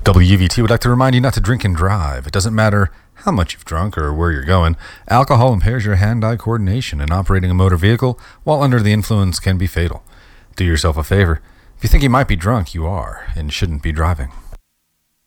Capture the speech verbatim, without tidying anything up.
W V T would like to remind you not to drink and drive. It doesn't matter how much you've drunk or where you're going. Alcohol impairs your hand-eye coordination, and operating a motor vehicle while under the influence can be fatal. Do yourself a favor. If you think you might be drunk, you are, and shouldn't be driving.